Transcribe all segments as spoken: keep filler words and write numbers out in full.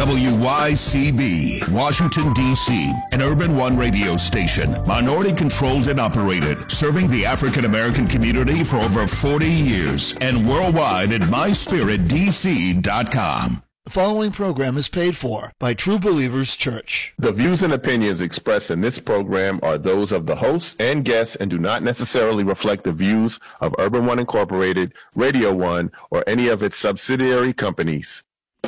W Y C B, Washington, D C, an Urban One radio station, minority-controlled and operated, serving the African-American community for over forty years, and worldwide at my spirit d c dot com. The following program is paid for by True Believers Church. The views and opinions expressed in this program are those of the hosts and guests and do not necessarily reflect the views of Urban One Incorporated, Radio One, or any of its subsidiary companies.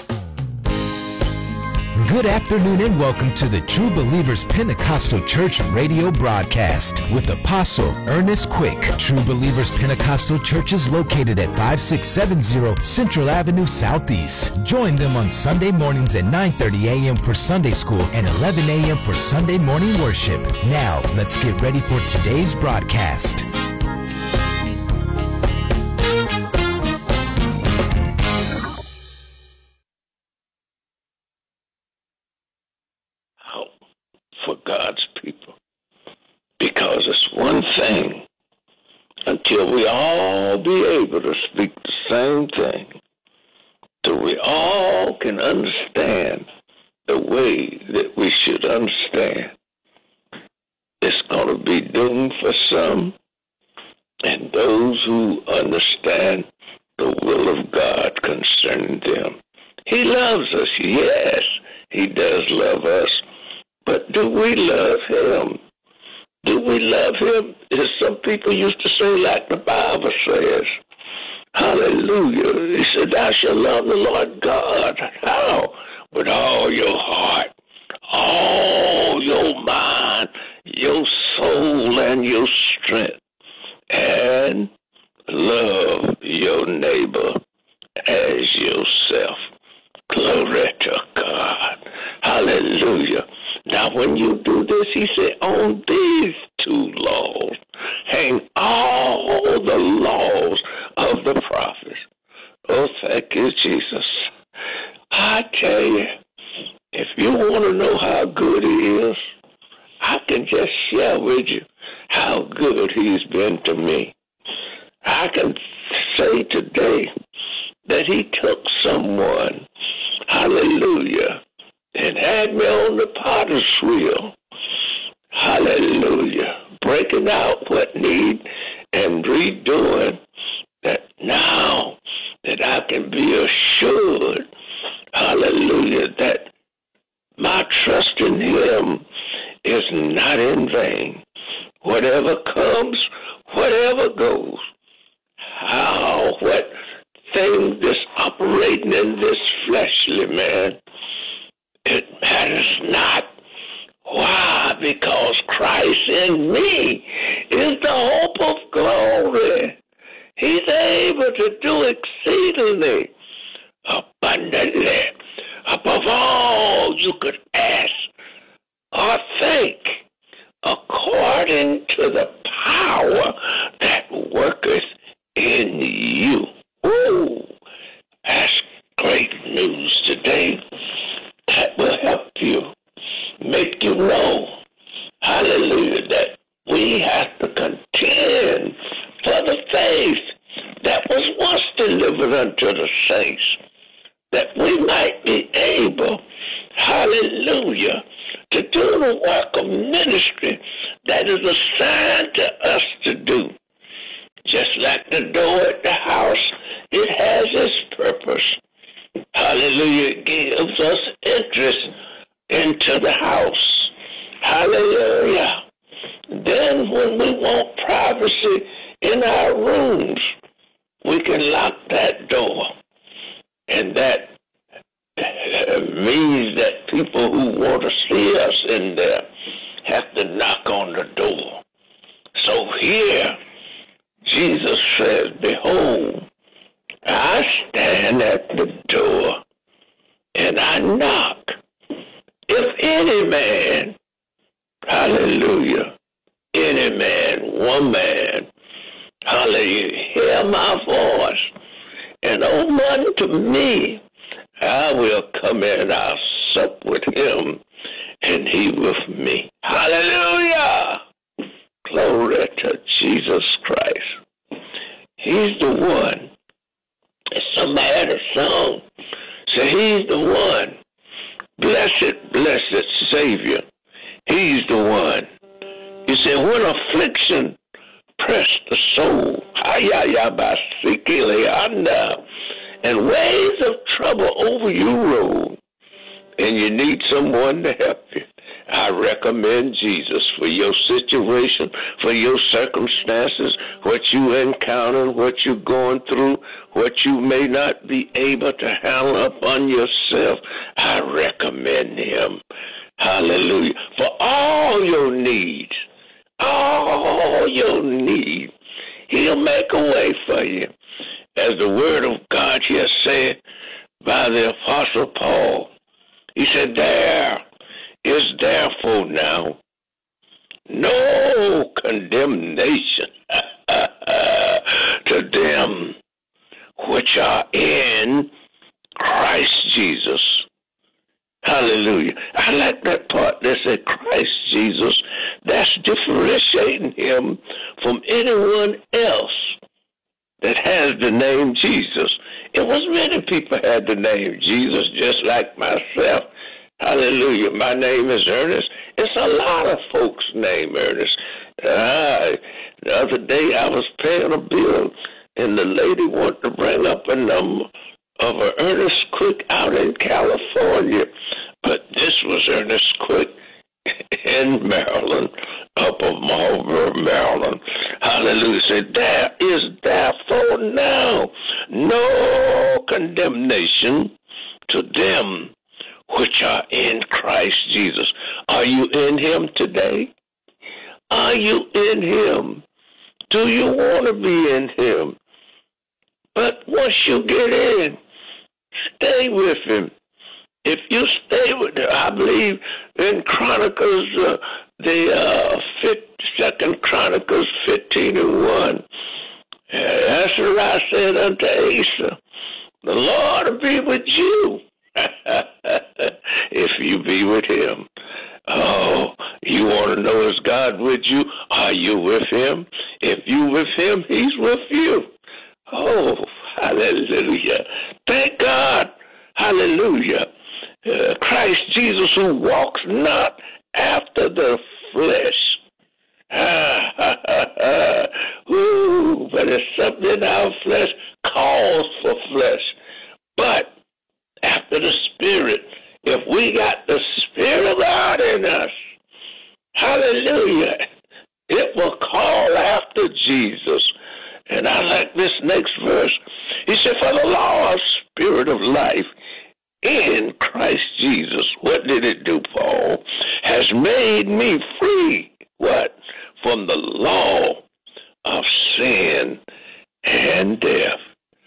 Good afternoon and welcome to the True Believers Pentecostal Church radio broadcast with Apostle Ernest Quick. True Believers Pentecostal Church is located at five six seven zero Central Avenue Southeast. Join them on Sunday mornings at nine thirty a.m. for Sunday school and eleven a.m. for Sunday morning worship. Now, let's get ready for today's broadcast. For God's people, because it's one thing until we all be able to speak the same thing, till we all can understand the way that we should understand. It's going to be doomed for some, and those who understand the will of God concerning them. He loves us, yes, he does love us. But do we love him? Do we love him? As some people used to say, like the Bible says, hallelujah. He said, thou shalt love the Lord God. How? With all your heart, all your mind, your soul, and your strength. And love your neighbor as yourself. Glory to God. Hallelujah. Now, when you do this, he said, on these two laws hang all the laws of the prophets. Oh, thank you, Jesus. I tell you, if you want to know how good he is, I can just share with you how good he's been to me. I can say today that he took someone, hallelujah, and had me on the potter's wheel. Hallelujah. Breaking out what need and redoing that now that I can be assured, hallelujah, that my trust in him is not in vain. Whatever comes, whatever goes, how, what thing that's operating in this fleshly man, it matters not. Why? Because Christ in me is the hope of glory. He's able to do exceedingly, abundantly, above all you could ask or think, according to the power that worketh in you. Ooh, that's great news today. That will help you, make you know, hallelujah, that we have to contend for the faith that was once delivered unto the saints, that we might be able, hallelujah, to do the work of ministry that is assigned to us to do. Just like the door at the house, it has its purpose. Hallelujah, it gives us interest into the house. Hallelujah. Then when we want privacy in our rooms, we can lock that door. And that means that people who want to see us in there have to knock on the door. So here, Jesus says, behold, I stand at the door and I knock. If any man, hallelujah, any man, woman, hallelujah, hear my voice and open unto me, I will come in and I'll sup with him and he with me. Hallelujah! Glory to Jesus Christ. He's the one. Somebody had a song. So he's the one blessed, blessed Savior. He's the one. He said, when affliction pressed the soul, and waves of trouble over you roll, and you need someone to help you, I recommend Jesus for your situation, for your circumstances, what you encounter, what you're going through, what you may not be able to handle upon yourself. I recommend him. Hallelujah. For all your needs, all your needs, he'll make a way for you. As the word of God here said by the Apostle Paul, he said, there is therefore now no condemnation to them which are in Christ Jesus. Hallelujah. I like that part that said Christ Jesus. That's differentiating him from anyone else that has the name Jesus. It was many people had the name Jesus, just like myself. Hallelujah. My name is Ernest. It's a lot of folks named Ernest. Uh, the other day I was paying a bill, and the lady wanted to bring up a number of a Ernest Quick out in California. But this was Ernest Quick in Maryland, up of Marlboro, Maryland. Hallelujah. Said, there is therefore now no condemnation to them which are in Christ Jesus. Are you in him today? Are you in him? Do you want to be in him? But once you get in, stay with him. If you stay with him, I believe in Chronicles, uh, the uh, fifth, Second Chronicles fifteen and one, uh, that's what I said unto Asa, the Lord will be with you if you be with him. Oh, you want to know, is God with you? Are you with him? If you with him, he's with you. Oh, hallelujah. Thank God. Hallelujah. Uh, Christ Jesus, who walks not after the flesh. Ooh, but it's something in our flesh calls for flesh. But after the Spirit, if we got the Spirit of God in us, hallelujah, it will call after Jesus. And I like this next verse. He said, for the law of Spirit of life in Christ Jesus, what did it do, Paul? Has made me free, what? From the law of sin and death.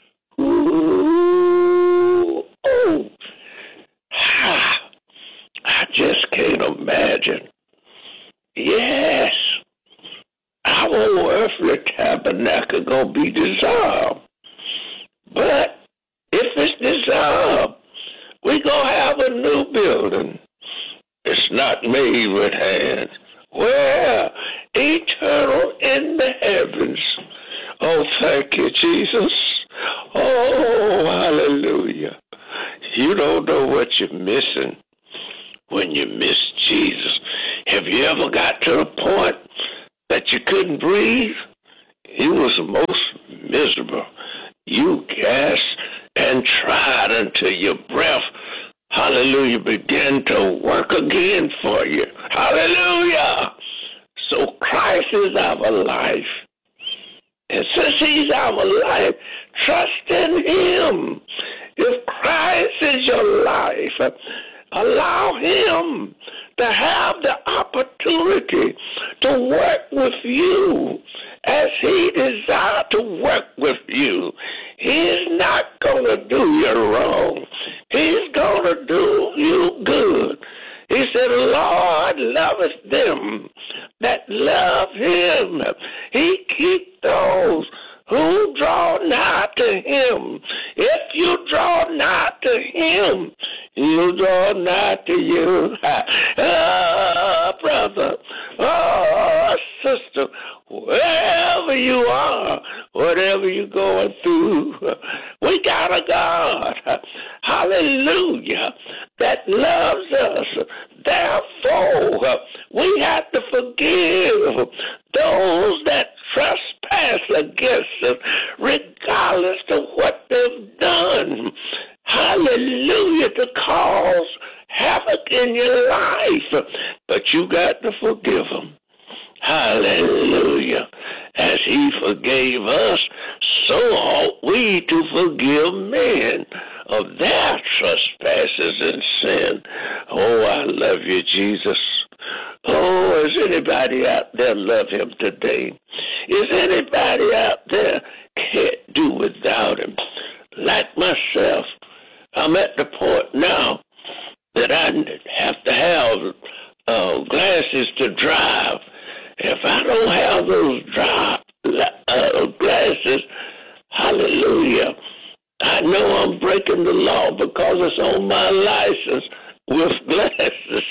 Ooh, ooh. Ah, I just can't imagine. Yes, our earthly tabernacle gonna be dissolved. But if it's dissolved, we gonna have a new building. It's not made with hands. Where? Eternal in the heavens. Oh, thank you, Jesus. Oh, hallelujah. You don't know what you're missing when you miss Jesus. Have you ever got to the point that you couldn't breathe? You was most miserable. You gasped and tried until your breath, hallelujah, began to work again for you. Hallelujah. So Christ is our life. And since he's our life, trust in him. If Christ is your life, allow him to have the opportunity to work with you as he desires to work with you. He's not going to do you wrong. He's going to do you good. He said, Lord loveth them that love him. He keeps those who draw nigh to him. If you draw nigh to him, he'll draw nigh to you. Oh, brother, oh, sister, wherever you are, whatever you're going through, we got a God, hallelujah, that loves us. Therefore, we have to forgive those that trespass against us, regardless of what they've done. Hallelujah, to cause havoc in your life. But you got to forgive them. Hallelujah. As he forgave us, so ought we to forgive men of their trespasses and sin. Oh, I love you, Jesus. Oh, is anybody out there love him today? Is anybody out there can't do without him? Like myself, I'm at the point now that I have to have uh, glasses to drive. If I don't have those drive uh, glasses, hallelujah, I know I'm breaking the law because it's on my license with glasses.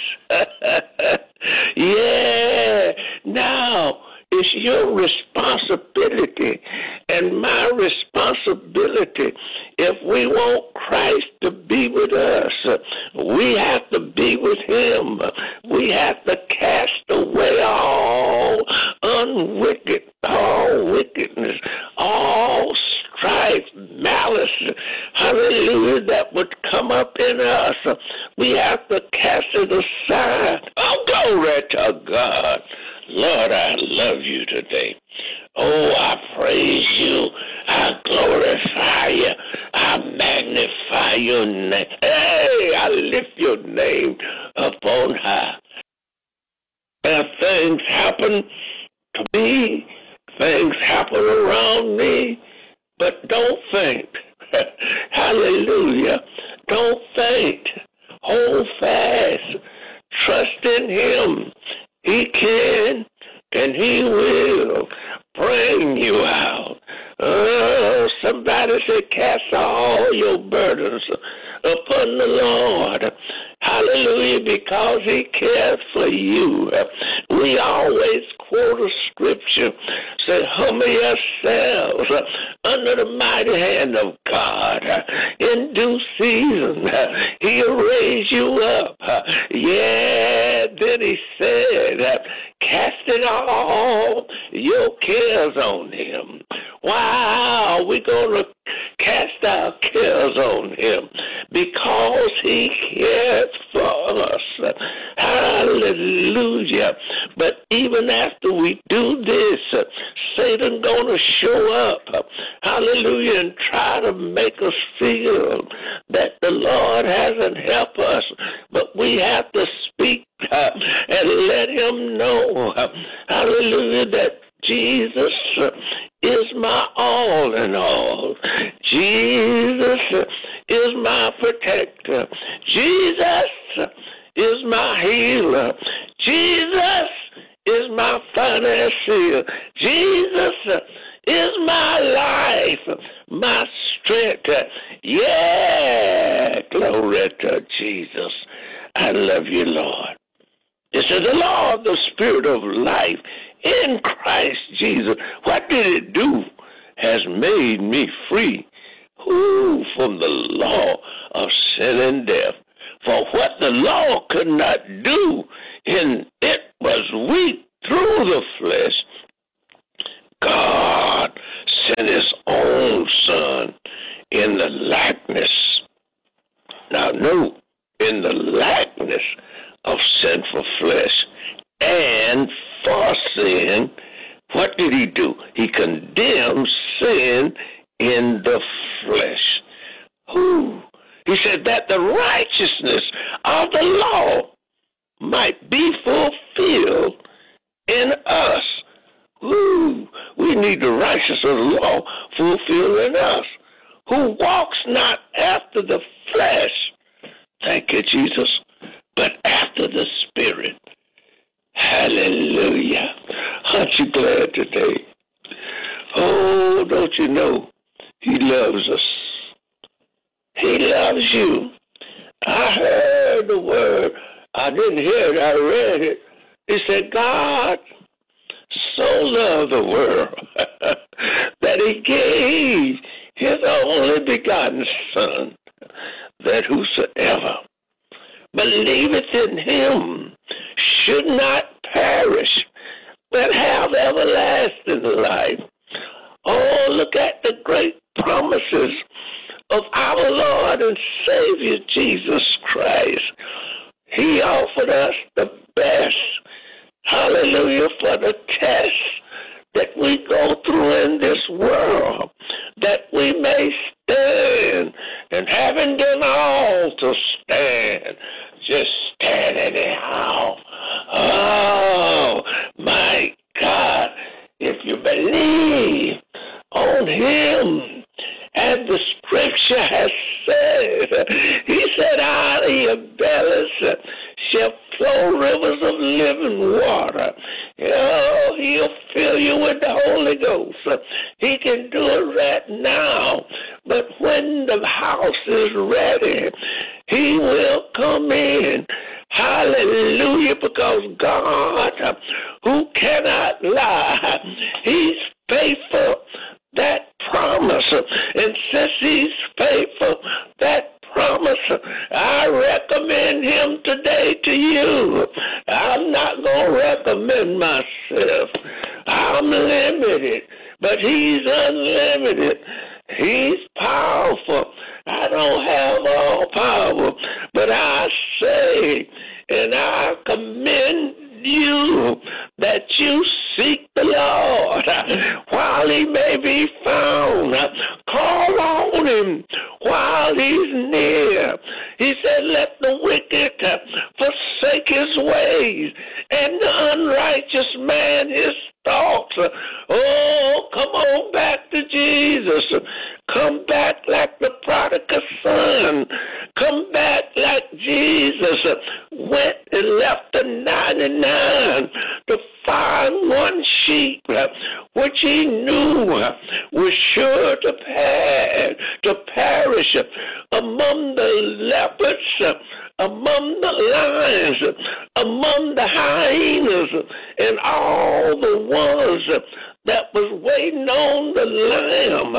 Yeah, now it's your responsibility and my responsibility. If we want Christ to be with us, we have to be with him. We have to cast away all unwicked, all wickedness, all strife, malice, hallelujah, that would come up in us. We have to cast it aside. Oh, glory to God. Lord, I love you today. Oh, I praise you. I glorify you. I magnify your name. Hey, I lift your name up on high. If things happen to me, things happen around me, but don't faint. Hallelujah. Don't faint. Hold fast. Trust in him. He can and he will bring you out. Oh, somebody said, cast all your burdens upon the Lord. Hallelujah, because he cares for you. We always quote a scripture, say, humble yourselves under the mighty hand of God. In due season, he'll raise you up. Yeah, then he said, casting all your cares on him. Why are we going to cast our cares on him? Because he cares for us. Hallelujah. But even after we do this, Satan going to show up. Hallelujah. And try to make us feel that the Lord hasn't helped us. But we have to speak uh, and let him know, uh, hallelujah, that Jesus uh, is my all in all. Jesus uh, is my protector. Jesus uh, is my healer. Jesus is my financier. Jesus uh, is my life, my strength. Yeah, glory to Jesus. I love you, Lord. This is the law of the Spirit of life in Christ Jesus. What did it do? Has made me free. Ooh, from the law of sin and death. For what the law could not do, and it was weak through the flesh, God sent his own Son in the likeness. Now note, in the likeness of sinful flesh. And for sin, what did he do? He condemned sin in the flesh. Ooh. He said that the righteousness of the law might be fulfilled in us. Ooh. We need the righteousness of the law fulfilled in us, who walks not after the flesh, thank you, Jesus, but after the Spirit. Hallelujah. Aren't you glad today? Oh, don't you know he loves us? He loves you. I heard the word. I didn't hear it. I read it. He said, God so loved the world that he gave his only begotten Son, that whosoever believeth in him should not perish, but have everlasting life. Oh, look at the great promises of our Lord and Savior Jesus Christ. He offered us the best, hallelujah, for the test that we go through in this world, that we may stand, and having done all to stand, just stand anyhow. Oh, my God, if you believe on him, and the scripture has said, he said, out of your bellies shall flow rivers of living water. Oh, he'll fill you with the Holy Ghost. He can do it right now. But when the house is ready, he will come in. Hallelujah, because God, who cannot lie, he's faithful. That promise, and since he's faithful, that promise, I recommend him today to you. I'm not going to recommend myself. I'm limited, but he's unlimited. He's powerful. I don't have all power, but I say, and I commend you that you seek the Lord while he may be found. Call on him while he's near. He said, let the wicked forsake his ways, and the unrighteous man his thoughts. Oh, come on back to Jesus. Come back like the prodigal son. Come back like Jesus went and left the ninety-nine to find one sheep, which he knew was sure to perish, to perish among the leopards, among the lions, among the hyenas, and all the ones that was waiting on the Lamb.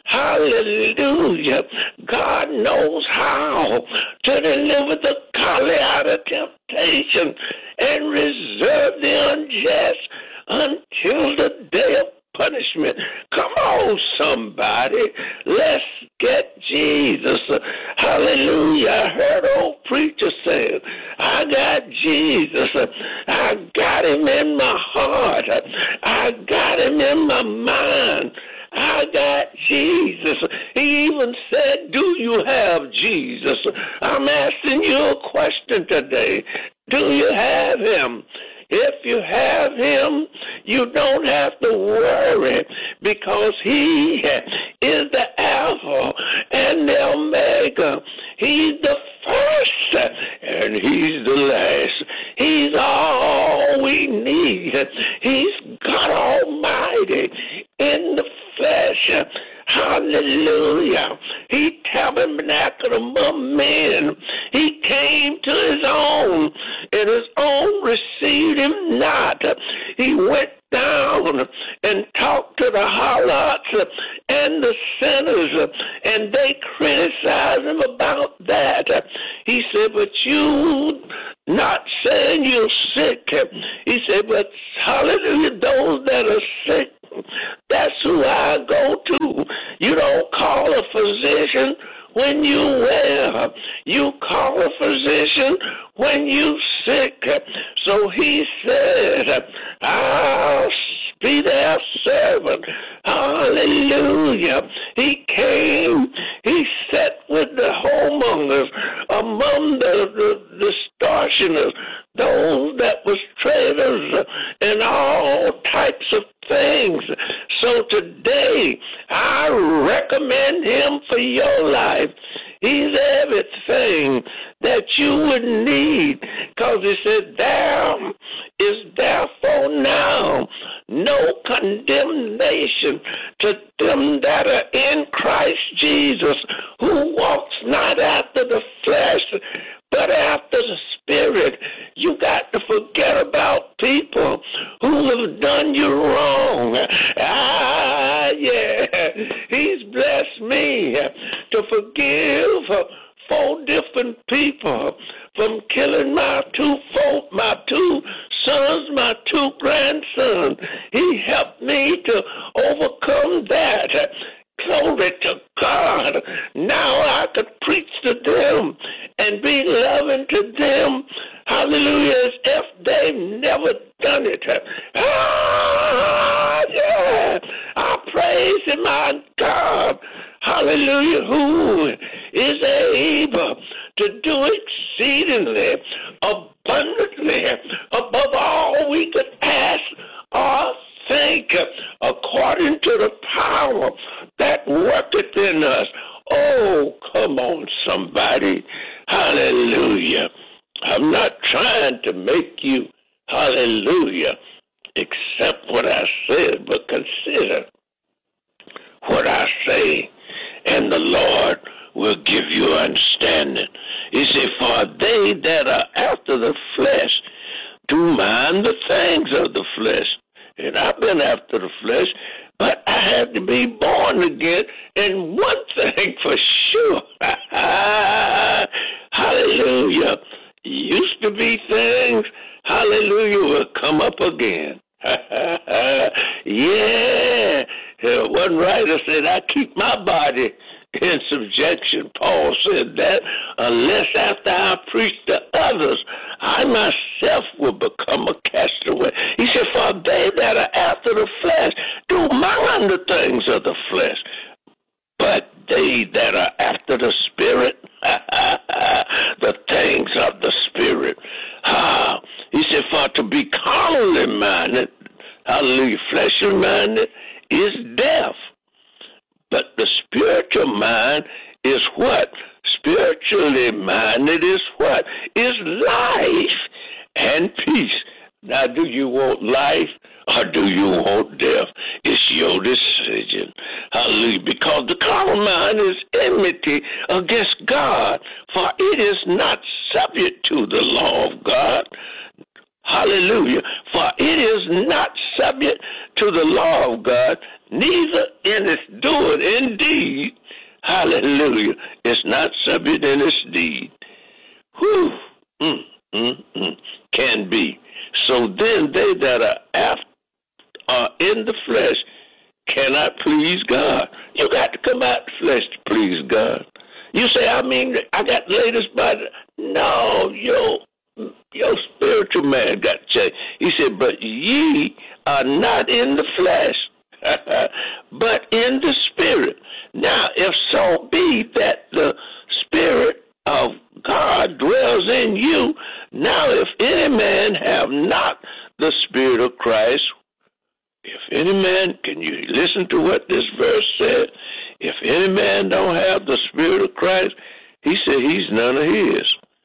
Hallelujah. God knows how to deliver the collie out of temptation and reserve the unjust until the day of punishment. Come on, somebody. Let's get Jesus. Hallelujah. I heard old preacher saying, I got Jesus. I got him in my heart. I got him in my mind. I got Jesus. He even said, do you have Jesus? I'm asking you a question today. Do you have him? If you have him, you don't have to worry, because he is the Alpha and the Omega. He's the first and he's the last. He's all we need. He's God Almighty in the flesh. Hallelujah. He tabernacled among men. He came to his own, and his own received him not. He went down and talked to the harlots and the sinners, and they criticized him about that. He said, but you not saying you're sick. He said, but hallelujah, those that are sick, that's who I go to. You don't call a physician when you well. You call a physician when you sick. So he said, I'll be their servant. Hallelujah. He came, he sat with the whoremongers, among the, the, the extortioners, those that was traders, and all types of things. So today, I recommend him for your life. He's everything that you would need, because he said, there is therefore now no condemnation to them that are in Christ Jesus, who walks not after the flesh, but after the Spirit. You got to forget about people who have done you wrong. Ah, yeah. He's blessed me to forgive four different people from killing my two folk, my two sons, my two grandsons. He helped me to overcome that. Glory to God. Now I could preach to them and be loving to them. Hallelujah, as if they've never done it. Ah, yeah. I praise my God. Hallelujah, who is able to do exceedingly abundantly above all we could ask or think, according to the power that worketh in us. Oh, come on, somebody. Hallelujah. I'm not trying to make you, hallelujah, accept what I said, but consider what I say, and the Lord will give you understanding. He said, for they that are after the flesh do mind the things of the flesh. And I've been after the flesh, but I had to be born again. And one thing for sure, hallelujah, used to be things, hallelujah, will come up again. Yeah. One writer said, I keep my body in subjection. Paul said that, unless after I preach to others, I myself will become a castaway. He said, for they that are after the flesh do mind the things of the flesh, but they that are after the Spirit, the things of the Spirit. Ah, he said, for to be carnally minded, hallelujah, fleshly minded, is death. But the spiritual mind is what? Spiritually minded is what? Is life and peace. Now, do you want life or do you want death? It's your decision. Hallelujah. Because the carnal mind is enmity against God, for it is not subject to the law of God. Hallelujah. For it is not subject to the law of God, neither in its doing. Indeed, hallelujah, it's not subject in its deed. Whew. Mm, mm, mm. Can be. So then they that are after, are in the flesh cannot please God. You got to come out the flesh to please God. You say, I mean, I got the latest body. No, yo. Your spiritual man got changed. He said, but ye are not in the flesh, but in the Spirit. Now, if so be that the Spirit of God dwells in you, now if any man have not the Spirit of Christ, if any man, can you listen to what this verse said? If any man don't have the Spirit of Christ, he said he's none of his.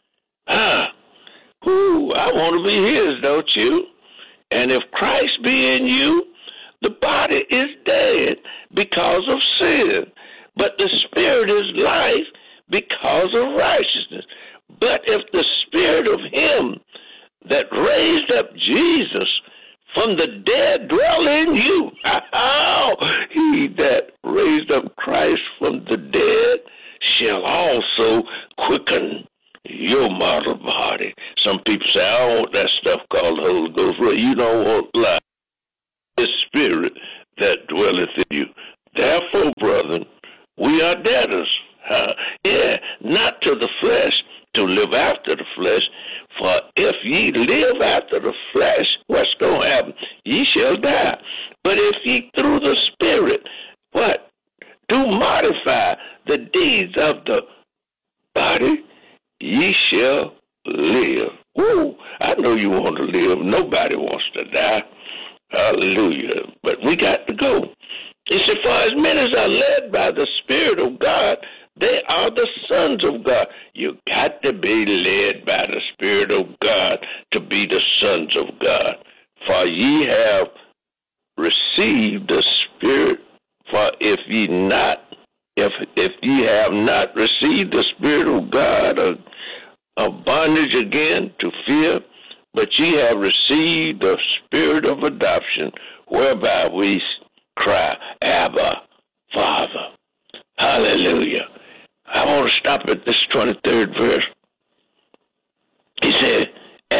Ah. Ooh, I want to be his, don't you? And if Christ be in you, the body is dead because of sin, but the Spirit is life because of righteousness. But if the Spirit of him that raised up Jesus from the dead dwell in you, how he that raised up Christ from the dead shall also quicken your mortal body. Some people say, I don't want that stuff called the Holy Ghost. Well, you don't want life. The Spirit that dwelleth in you. Therefore, brethren, we are debtors. Uh, yeah, not to the flesh, to live after the flesh. For if ye live after the flesh, what's going to happen? Ye shall die. But if ye through the Spirit, what? Do modify the deeds of the body, ye shall live. Woo! I know you want to live. Nobody wants to die. Hallelujah. But we got to go. He said, for as many as are led by the Spirit of God, they are the sons of God. You got to be led by the Spirit of God to be the sons of God. For ye have received the Spirit, for if ye not, if if ye have not received the Spirit of God, of, of bondage again to fear, but ye have received the Spirit of adoption, whereby we cry, Abba, Father. Hallelujah. I want to stop at this twenty-third verse.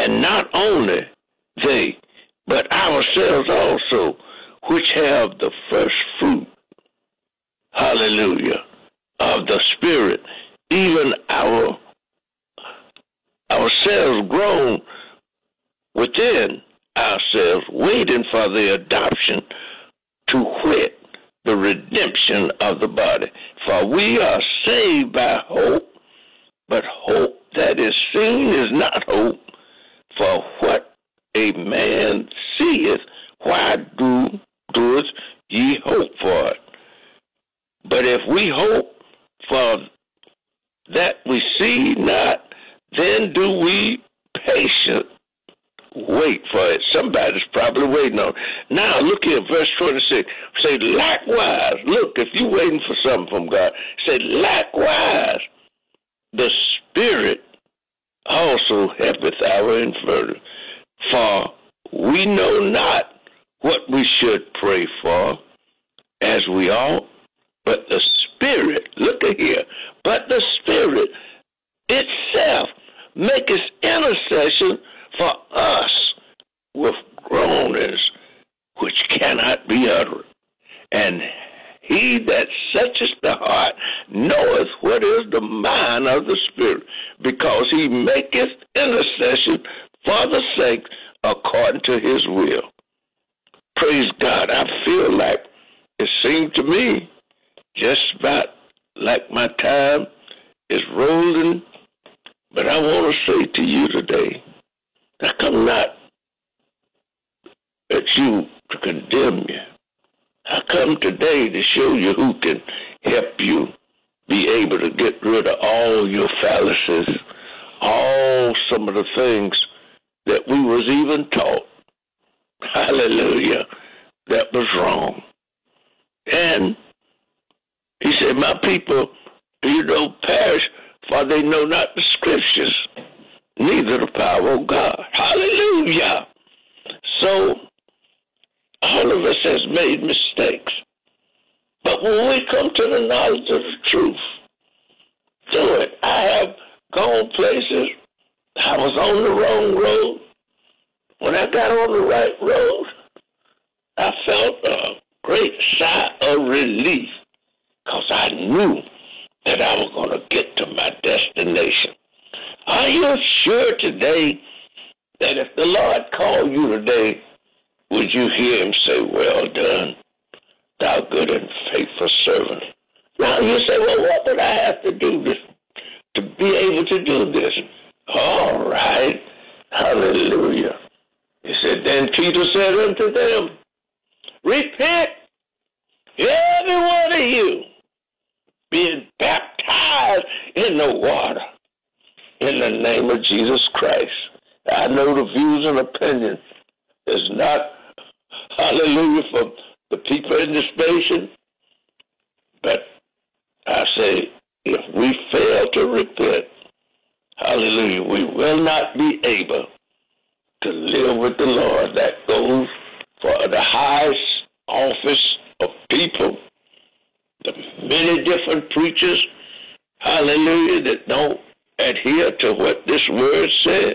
And not only they, but ourselves also, which have the first fruit, hallelujah, of the Spirit, even our ourselves grown within ourselves, waiting for the adoption, to wit, the redemption of the body. For we are saved by hope, but hope that is seen is not hope. For what a man seeth, why do doeth ye hope for it? But if we hope for that we see not, then do we patient wait for it. Somebody's probably waiting on it. Now look here, verse twenty-six. Say, likewise, look, if you're waiting for something from God, say, likewise, the Spirit also helpeth our infirmity. For we know not what we should pray for as we ought, but the Spirit, look at here, but the Spirit itself maketh intercession for us with groanings which cannot be uttered. And he that searcheth the heart knoweth what is the mind of the Spirit, because he maketh intercession for the saints according to his will. Praise God. I feel like it seemed to me just about like my time is rolling, but I want to say to you today, I come not at you to condemn you. I come today to show you who can help you be able to get rid of all your fallacies, all some of the things that we was even taught, hallelujah, that was wrong. And he said, my people, you know, perish, for they know not the scriptures, neither the power of God. Hallelujah. So, all of us has made mistakes. But when we come to the knowledge of the truth, do it. I have gone places. I was on the wrong road. When I got on the right road, I felt a great sigh of relief, because I knew that I was going to get to my destination. Are you sure today that if the Lord called you today, would you hear him say, well done, thou good and faithful servant? Now you say, well, what would I have to do this, to be able to do this? All right, hallelujah. He said, then Peter said unto them, repent, every one of you, being baptized in the water in the name of Jesus Christ. I know the views and opinions is not, hallelujah, for the people in this nation, but I say, if we fail to repent, hallelujah, we will not be able to live with the Lord. That goes for the highest office of people, the many different preachers, hallelujah, that don't adhere to what this word said.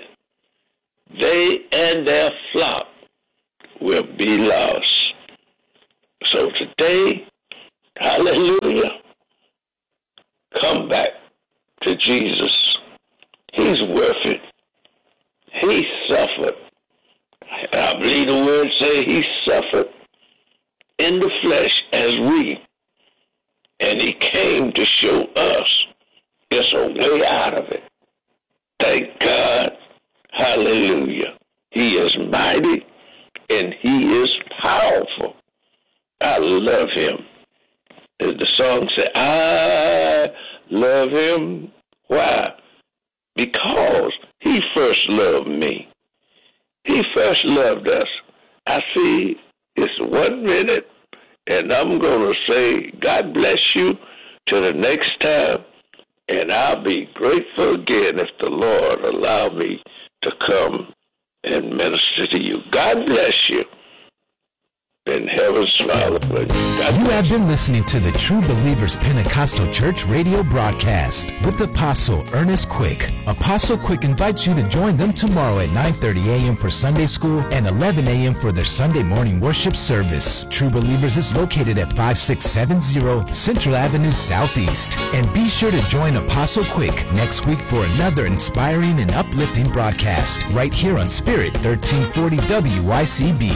They and their flock will be lost. So today, hallelujah, come back to Jesus. He's worth it. He suffered. I believe the word say he suffered in the flesh as we. And he came to show us it's a way out of it. Thank God. Hallelujah. He is mighty and he is powerful. I love him. As the song said, I love him. Why? Because he first loved me. He first loved us. I see it's one minute, and I'm going to say, God bless you till the next time, and I'll be grateful again if the Lord allow me to come and minister to you. God bless you. and heaven smiling for you. God You bless have been listening to the True Believers Pentecostal Church radio broadcast with Apostle Ernest Quick. Apostle Quick invites you to join them tomorrow at nine thirty a.m. for Sunday school and eleven a.m. for their Sunday morning worship service. True Believers is located at five six seven zero Central Avenue Southeast. And be sure to join Apostle Quick next week for another inspiring and uplifting broadcast right here on Spirit thirteen forty W Y C B.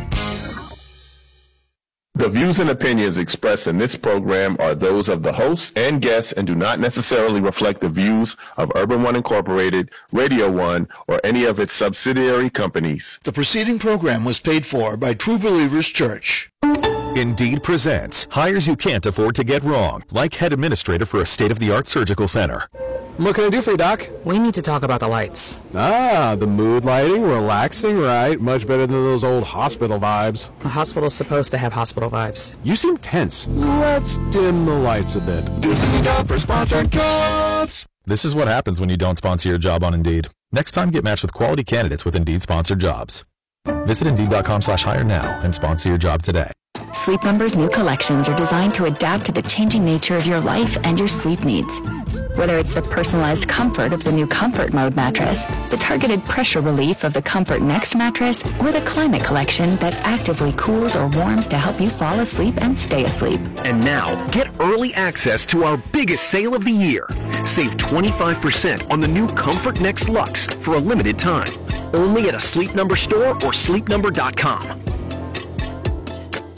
The views and opinions expressed in this program are those of the hosts and guests and do not necessarily reflect the views of Urban One Incorporated, Radio One, or any of its subsidiary companies. The preceding program was paid for by True Believers Church. Indeed presents hires you can't afford to get wrong, like head administrator for a state-of-the-art surgical center. What can I do for you, Doc? We need to talk about the lights. Ah, the mood lighting, relaxing, right? Much better than those old hospital vibes. A hospital's supposed to have hospital vibes. You seem tense. Let's dim the lights a bit. This is the job for sponsored jobs. This is what happens when you don't sponsor your job on Indeed. Next time, get matched with quality candidates with Indeed-sponsored jobs. Visit Indeed.com slash hire now and sponsor your job today. Sleep Number's new collections are designed to adapt to the changing nature of your life and your sleep needs. Whether it's the personalized comfort of the new Comfort Mode mattress, the targeted pressure relief of the Comfort Next mattress, or the Climate Collection that actively cools or warms to help you fall asleep and stay asleep. And now, get early access to our biggest sale of the year. Save twenty-five percent on the new Comfort Next Luxe for a limited time. Only at a Sleep Number store or sleep number dot com.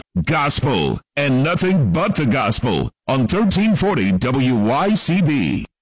Gospel and nothing but the gospel on thirteen forty W Y C B.